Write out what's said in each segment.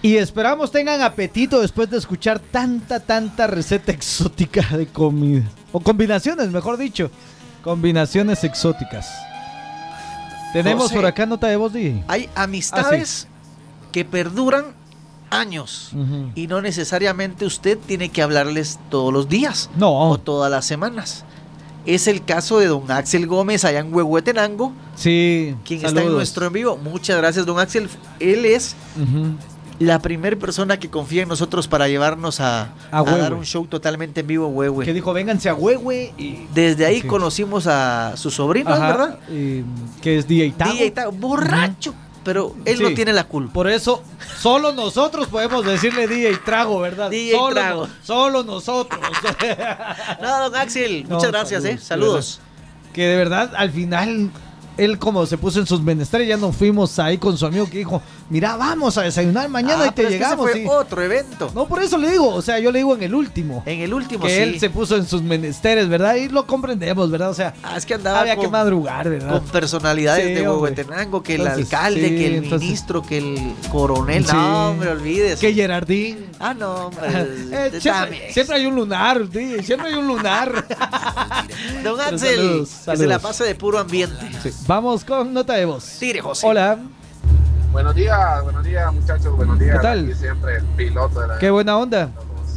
Y esperamos tengan apetito después de escuchar tanta receta exótica de comida. O combinaciones, mejor dicho. Combinaciones exóticas. Tenemos José, por acá nota de voz, DJ. Hay amistades que perduran años y no necesariamente usted tiene que hablarles todos los días o todas las semanas. Es el caso de don Axel Gómez allá en Huehuetenango. Sí, quien saludos. está en nuestro en vivo. Muchas gracias, don Axel. Él es la primera persona que confía en nosotros para llevarnos a dar un show totalmente en vivo, Huehue. Que dijo, vénganse a Huehue. Y desde ahí conocimos a su sobrino, ¿verdad? Que es DJ Tago. DJ Tago, borracho. Pero él no tiene la culpa. Por eso, solo nosotros podemos decirle DJ Trago, ¿verdad? DJ Trago. Solo nosotros. No, don Axel, muchas gracias, saludos. Que de verdad, al final, él como se puso en sus menesteres, ya nos fuimos ahí con su amigo que dijo, mira, vamos a desayunar mañana y te llegamos. Ese fue otro evento. No, por eso le digo, o sea, yo le digo en el último. En el último, que él se puso en sus menesteres, ¿verdad? Y lo comprendemos, ¿verdad? O sea, es que andaba había que madrugar, ¿verdad? Con personalidades de Huehuetenango, que el alcalde, que el ministro, que el coronel. No, hombre, olvídese. Que Gerardín. No, hombre. Siempre hay un lunar, sí, siempre hay un lunar. Don Axel, saludos. Que se la pase de puro ambiente. Sí. Vamos con nota de voz. Tire, José. Hola. Buenos días, muchachos, buenos días. ¿Qué tal? Aquí siempre el piloto de la... Qué buena onda.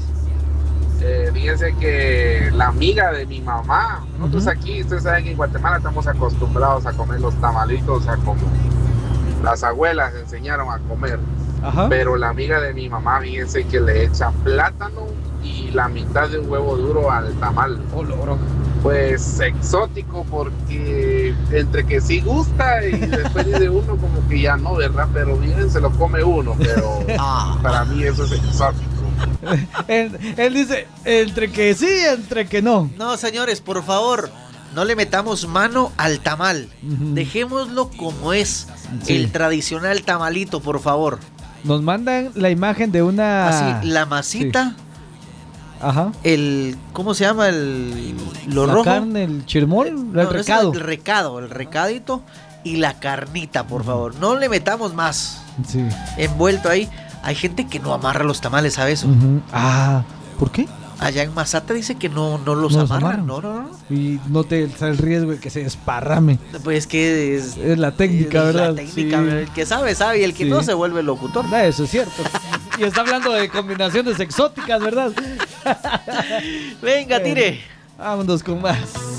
Fíjense que la amiga de mi mamá, nosotros aquí, ustedes saben que en Guatemala estamos acostumbrados a comer los tamalitos, como las abuelas enseñaron a comer. Pero la amiga de mi mamá, fíjense que le echa plátano y la mitad de un huevo duro al tamal. Pues exótico, porque entre que sí gusta y después de uno como que ya no, ¿verdad? Pero bien se lo come uno, pero para mí eso es exótico. Él dice, entre que sí, entre que no. No, señores, por favor, no le metamos mano al tamal. Dejémoslo como es, el tradicional tamalito, por favor. Nos mandan la imagen de una... Así, la masita... ¿cómo se llama? Lo la rojo. Carne, el chirmol, el recado. El recado, el recadito y la carnita, por favor. No le metamos más. Sí. Envuelto ahí. Hay gente que no amarra los tamales, ¿sabes? ¿Por qué? Allá en Mazata dice que no los amarran. No. Y no te está el riesgo de que se desparrame. Pues que es la técnica, ¿verdad? La técnica, el que sabe y el que no se vuelve locutor. Eso es cierto. Y está hablando de combinaciones exóticas, ¿verdad? Venga, tire. Vámonos con más.